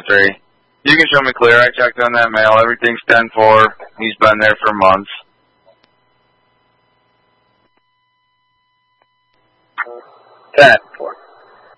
3. You can show me clear. I checked on that mail. Everything's 10-4. He's been there for months. 10.